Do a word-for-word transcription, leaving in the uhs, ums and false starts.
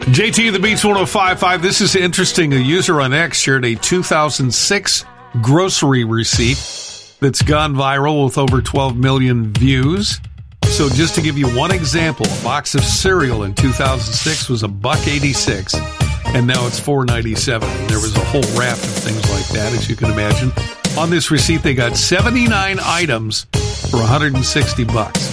J T, the Beats one oh five point five. This is interesting. A user on X shared a two thousand six grocery receipt that's gone viral with over twelve million views. So just to give you one example, a box of cereal in two thousand six was a buck eighty-six, and now it's four ninety-seven. There was a whole raft of things like that, as you can imagine. On this receipt, they got seventy-nine items for one hundred sixty bucks.